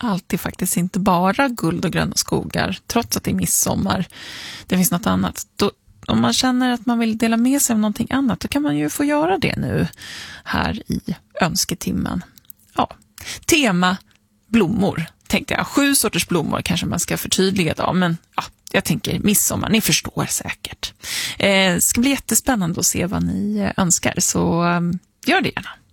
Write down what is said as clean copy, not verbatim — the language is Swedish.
alltid faktiskt inte bara guld och gröna skogar, trots att det är midsommar. Det finns något annat. Om man känner att man vill dela med sig av någonting annat, då kan man ju få göra det nu här i önsketimmen. Ja, tema blommor tänkte jag. 7 sorters blommor kanske man ska förtydliga då, men ja, jag tänker midsommar, ni förstår säkert. Det ska bli jättespännande att se vad ni önskar, så gör det gärna.